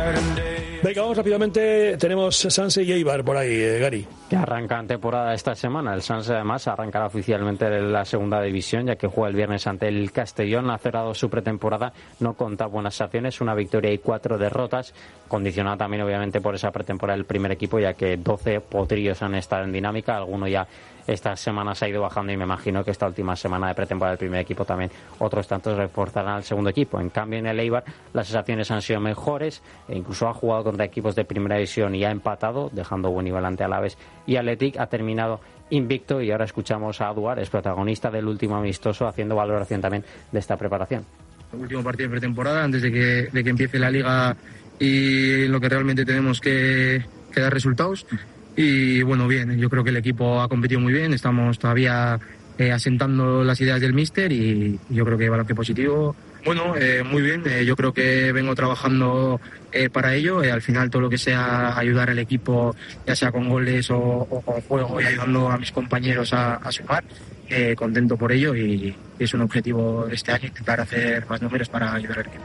Venga, vamos rápidamente. Tenemos Sanse y Eibar por ahí, Gary. Que arrancan temporada esta semana. El Sanse además arrancará oficialmente en la segunda división, ya que juega el viernes ante el Castellón. Ha cerrado su pretemporada, no conta buenas acciones, una victoria y 4 derrotas, condicionada también obviamente por esa pretemporada del primer equipo, ya que 12 potrillos han estado en dinámica, alguno ya estas semanas ha ido bajando y me imagino que esta última semana de pretemporada del primer equipo también otros tantos reforzarán al segundo equipo. En cambio en el Eibar las sensaciones han sido mejores e incluso ha jugado contra equipos de primera división y ha empatado, dejando buen nivel ante Alavés y Athletic. Ha terminado invicto y ahora escuchamos a Aduar, es protagonista del último amistoso, haciendo valoración también de esta preparación. El último partido de pretemporada antes de que empiece la liga y lo que realmente tenemos que dar resultados. Y bueno, bien, yo creo que el equipo ha competido muy bien, estamos todavía asentando las ideas del míster y yo creo que balance positivo. Bueno, muy bien, yo creo que vengo trabajando para ello, al final todo lo que sea ayudar al equipo, ya sea con goles o con juego y ayudando a mis compañeros a sumar, contento por ello y es un objetivo de este año intentar hacer más números para ayudar al equipo.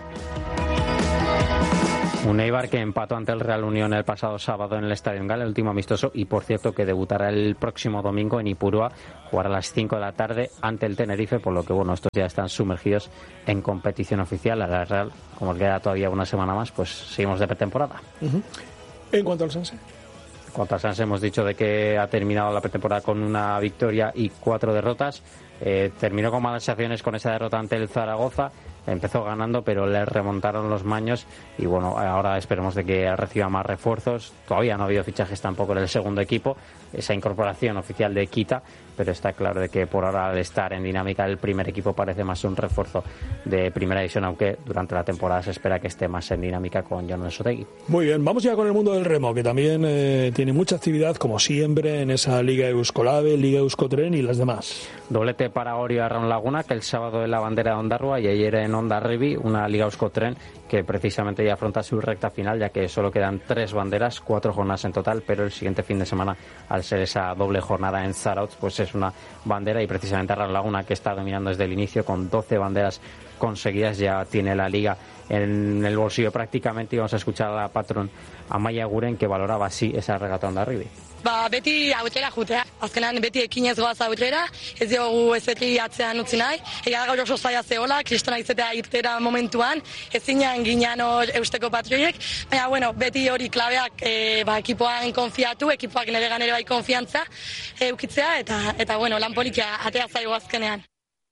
Un Eibar que empató ante el Real Unión el pasado sábado en el Estadio Engal, el último amistoso, y por cierto que debutará el próximo domingo en Ipurúa, jugará a las 5 de la tarde ante el Tenerife, por lo que bueno, estos ya están sumergidos en competición oficial. A la Real, como queda todavía una semana más, pues seguimos de pretemporada. En cuanto al Sanse. En cuanto al Sanse hemos dicho de que ha terminado la pretemporada con una victoria y 4 derrotas. Terminó con malas sensaciones con esa derrota ante el Zaragoza. Empezó ganando, pero le remontaron los maños y bueno, ahora esperemos de que reciba más refuerzos. Todavía no ha habido fichajes tampoco en el segundo equipo, esa incorporación oficial de Kita, pero está claro de que por ahora al estar en dinámica el primer equipo parece más un refuerzo de primera división, aunque durante la temporada se espera que esté más en dinámica con Jon Sotegui. Muy bien, vamos ya con el mundo del remo, que también tiene mucha actividad como siempre en esa Liga Euskolabel, Liga Euskotren y las demás. Doblete para Orio Arraun Laguna, que el sábado en la bandera de Ondarroa y ayer en Ondarribi, una Liga Euskotren que precisamente ya afronta su recta final, ya que solo quedan 3 banderas, 4 jornadas en total, pero el siguiente fin de semana, al ser esa doble jornada en Zarautz, pues es una bandera y precisamente Arraun Laguna, que está dominando desde el inicio con 12 banderas conseguidas, ya tiene la liga en el bolsillo prácticamente. Y vamos a escuchar a la patrón Amaia Guren, que valoraba así esa regata Ondarribi. Beti aurrera jutea, azkenan beti ekinez goaz aurrera, ez diogu ezerri atzean utzi nahi, ega gaur oso zaila zehola, kristona izatea irtera momentuan, ezinean ginean hor eusteko patrioiek, baina bueno, beti hori klabeak ekipoan konfiatu, ekipoak nire ganere bai konfiantza eukitzea, eta bueno, lan polikia atea zaigu azkenean.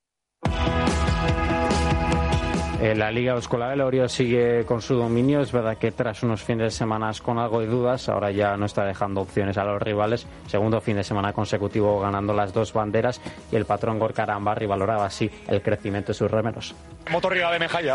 La Liga Euskolabel, Orio sigue con su dominio. Es verdad que tras unos fines de semana con algo de dudas, ahora ya no está dejando opciones a los rivales. Segundo fin de semana consecutivo ganando las 2 banderas y el patrón Gorka Aranbarri valoraba así el crecimiento de sus remeros. Motorri gabe mejaia,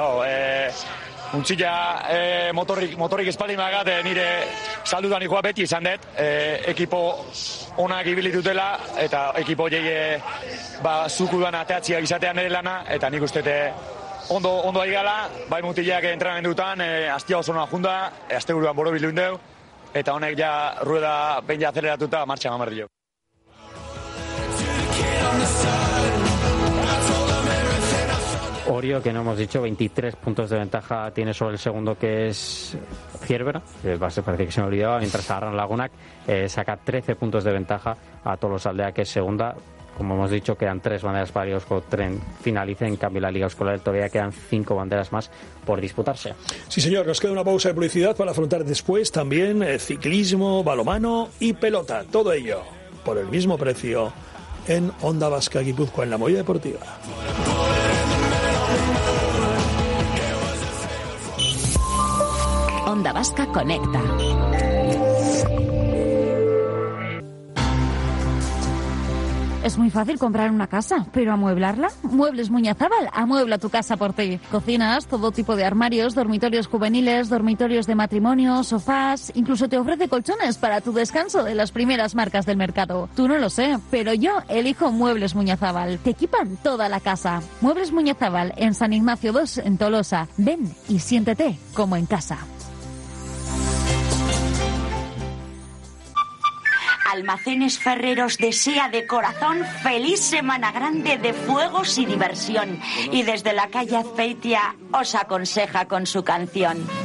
untzila motorrik espaldin bagat nire saldudan ikoa beti izan dut, ekipo onak ibili dutela eta ekipo jeie zukudan ateatziak izatean ere lana, eta nik ustete ondo ari gala, bai mutilak entrenamendutan, astia oso nona junda, asteburuan borobildu indeu, eta honek ja rueda behin ja aceleratuta martxan amarrillo. Orio, que no hemos dicho, 23 puntos de ventaja tiene sobre el segundo, que es Ciervera, que parece que se me olvidaba, mientras Arraun Laguna saca 13 puntos de ventaja a Tolosa Aldea, que es segunda. Como hemos dicho, quedan 3 banderas para la Liga Euskotren finalice. En cambio, la Liga Euskotren todavía quedan 5 banderas más por disputarse. Sí, señor, nos queda una pausa de publicidad para afrontar después también ciclismo, balonmano y pelota. Todo ello por el mismo precio en Onda Vasca Guipúzcoa, en la Molla Deportiva. Onda Vasca conecta. Es muy fácil comprar una casa, pero ¿amueblarla? Muebles Muñazábal amuebla tu casa por ti. Cocinas, todo tipo de armarios, dormitorios juveniles, dormitorios de matrimonio, sofás, incluso te ofrece colchones para tu descanso de las primeras marcas del mercado. Tú no lo sé, pero yo elijo Muebles Muñazábal. Te equipan toda la casa. Muebles Muñazábal en San Ignacio 2 en Tolosa. Ven y siéntete como en casa. Almacenes Ferreros desea de corazón feliz Semana Grande de fuegos y diversión. Y desde la calle Azpeitia os aconseja con su canción.